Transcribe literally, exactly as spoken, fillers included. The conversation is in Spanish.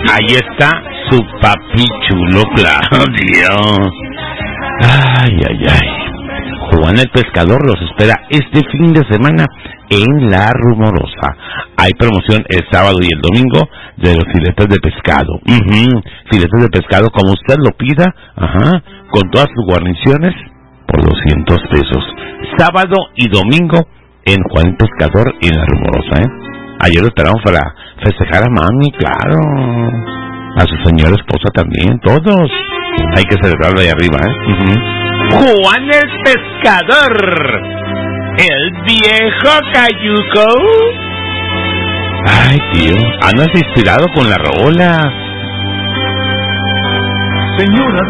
Ahí está su papi chulo, Claudio. Ay, ay, ay. Juan el Pescador los espera este fin de semana en La Rumorosa. Hay promoción el sábado y el domingo de los filetes de pescado. Uh-huh. Filetes de pescado como usted lo pida, ajá, con todas sus guarniciones por doscientos pesos. Sábado y domingo en Juan el Pescador y en La Rumorosa, ¿eh? Ayer lo esperamos para festejar a mami, claro. A su señora esposa también, todos. Hay que celebrarlo ahí arriba, ¿eh? Uh-huh. Juan el Pescador, el viejo cayuco. Ay, tío, andas inspirado con la rola. Señoras